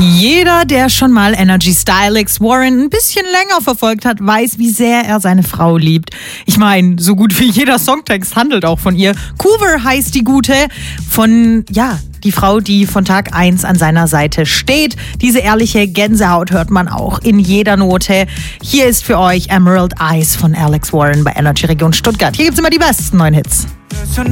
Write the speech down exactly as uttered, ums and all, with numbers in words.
Jeder, der schon mal Energy Star Alex Warren ein bisschen länger verfolgt hat, weiß, wie sehr er seine Frau liebt. Ich meine, so gut wie jeder Songtext handelt auch von ihr. Couver heißt die Gute, von, ja, die Frau, die von Tag eins an seiner Seite steht. Diese ehrliche Gänsehaut hört man auch in jeder Note. Hier ist für euch Emerald Eyes von Alex Warren bei Energy Region Stuttgart. Hier gibt's immer die besten neuen Hits.